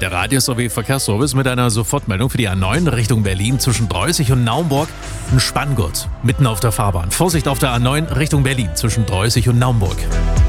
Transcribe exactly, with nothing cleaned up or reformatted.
Der Radius sowie Verkehrsservice mit einer Sofortmeldung für die A neun Richtung Berlin zwischen Dreußig und Naumburg. Ein Spanngurt mitten auf der Fahrbahn. Vorsicht auf der A neun Richtung Berlin zwischen Dreußig und Naumburg.